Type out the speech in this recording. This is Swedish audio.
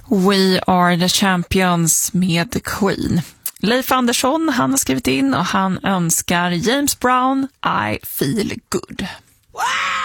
We are the champions med Queen. Leif Andersson, han har skrivit in och han önskar James Brown, I feel good. Wow!